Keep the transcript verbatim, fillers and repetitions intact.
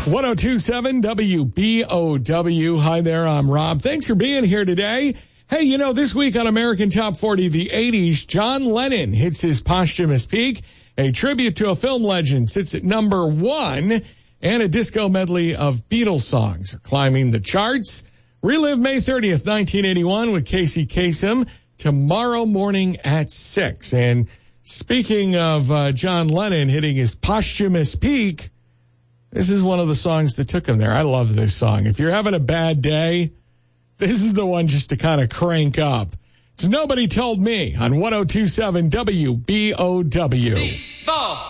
ten twenty-seven W B O W. Hi there, I'm Rob. Thanks for being here today. Hey, you know, this week on American Top forty, the eighties, John Lennon hits his posthumous peak. A tribute to a film legend sits at number one, and a disco medley of Beatles songs are climbing the charts. Relive May thirtieth, nineteen eighty-one with Casey Kasem tomorrow morning at six. And speaking of uh, John Lennon hitting his posthumous peak, this is one of the songs that took him there. I love this song. If you're having a bad day, this is the one just to kind of crank up. It's Nobody Told Me on ten twenty-seven W B O W.